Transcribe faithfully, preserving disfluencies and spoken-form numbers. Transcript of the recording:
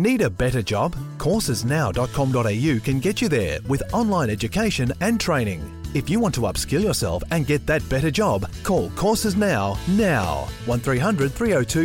Need a better job? courses now dot com dot a u can get you there with online education and training. If you want to upskill yourself and get that better job, call Courses Now now. one three hundred three oh two